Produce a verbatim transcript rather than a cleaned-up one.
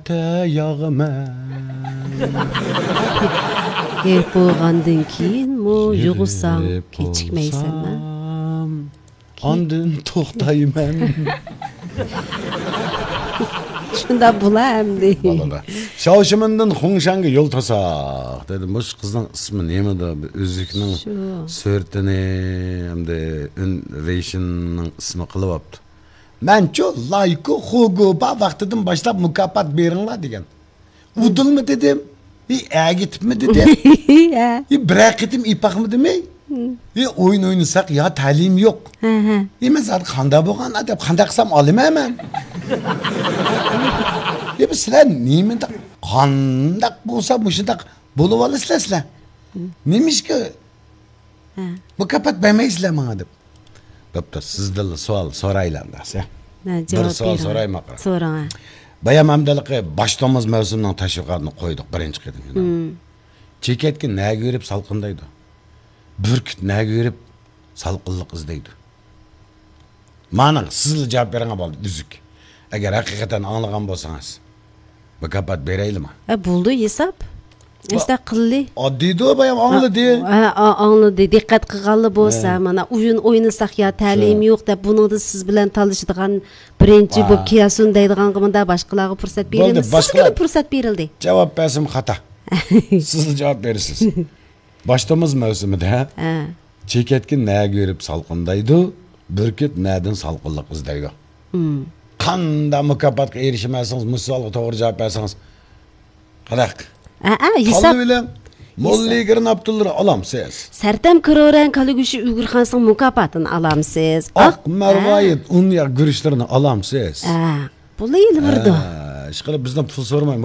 yağıman. Gelip boğandan keyin mu yuğulsang kechikmaysanmi? Ondan to'xtayman. Shunda bo'lamdi. Balada. Şaoşimindan Hongshanga yo'l tasaq dedim. Bu qizning ismi nimada? O'zlikning surtini hamda innovationning ismi qilib olibdi. Menchu layku hugo ba vaqtidan boshlab mukofot beringlar degan. Udilmi dedim. Bir agitmi dedim. Bir biraqitim ipaqmi demay. Bir oyun oynasak ya ta'lim yo'q. Emas, qanda bo'lgan deb qanda qilsam olaman. Ya sizlar nimada qandaq bo'lsa mushundaq bo'lib olasizlar sizlar. Nimishki? Mukofot bermaysizlar menga deb. Bo'pti, sizdan savol so'raylar ya. Bir savol so'rayman. So'rang. Bayam hamdaliqi boshtomuz mavsumining tashviqotini qo'ydik birinchi qidim. Chekatga naga yurib salqindaydi. Burkut naga yurib salqinlik izlaydi. Mana sizlar javob bering bo'ldi, uzuk. Agar haqiqatan anglagan bo'lsangiz, mukofot beraylikmi? Ha, bo'ldi hisob. Esta qildi. Oddiydi bayam angladi. Ha, angladi. Diqqat qilganli bo'lsa, mana o'yin o'ynasak ya ta'lim yo'q deb buningda siz bilan talishadigan birinchi bo'lib kelsin deydiganimda boshqalarga fursat beramiz. Sizga fursat berildi. Javob bersim xato. Siz javob berasiz. Boshtomuz mavsumida chekatga naga yurib salqindaydi, burkut nadan salqinlik izlaydi. Qanda mukofotga erishmasangiz, misolga to'g'ri javob bersangiz, qaraq. Ha, hisob bilan molligirin Abdullah olamsiz. Sartam Kiroran Kaligushi Uyg'urxonsin mukofotini olamsiz. Oq marvoyit unya gurishlarini olamsiz. Ha, puli yil birdi. Ishqilib bizdan pul so'ramay